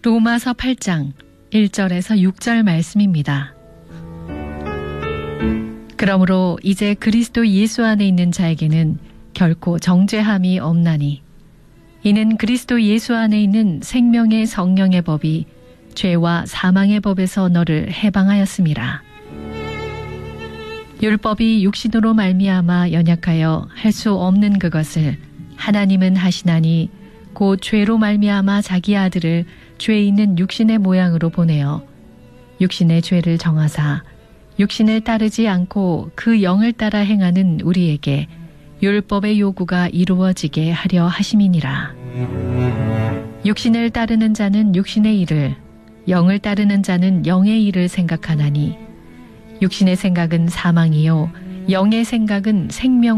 로마서 8장 1절에서 6절 말씀입니다. 그러므로 이제 그리스도 예수 안에 있는 자에게는 결코 정죄함이 없나니 이는 그리스도 예수 안에 있는 생명의 성령의 법이 죄와 사망의 법에서 너를 해방하였음이라. 율법이 육신으로 말미암아 연약하여 할 수 없는 그것을 하나님은 하시나니 곧 죄로 말미암아 자기 아들을 죄 있는 육신의 모양으로 보내어 육신의 죄를 정하사 육신을 따르지 않고 그 영을 따라 행하는 우리에게 율법의 요구가 이루어지게 하려 하심이니라. 육신을 따르는 자는 육신의 일을, 영을 따르는 자는 영의 일을 생각하나니 육신의 생각은 사망이요 영의 생각은 생명